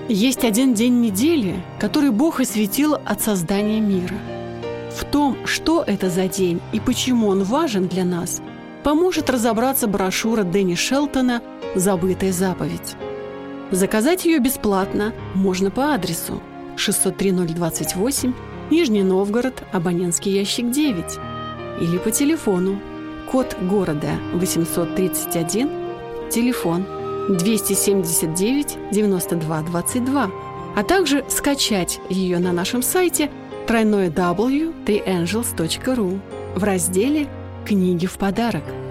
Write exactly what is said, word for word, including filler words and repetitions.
Есть один день недели, который Бог осветил от создания мира. В том, что это за день и почему он важен для нас, поможет разобраться брошюра Дэнни Шелтона «Забытая заповедь». Заказать ее бесплатно можно по адресу шестьсот три ноль двадцать восемь, Нижний Новгород, абонентский ящик девять, или по телефону, код города восемьсот тридцать один, телефон двести семьдесят девять девяносто два двадцать два, а также скачать ее на нашем сайте дабл ю дабл ю дабл ю точка три энджелс точка ру в разделе «Книги в подарок».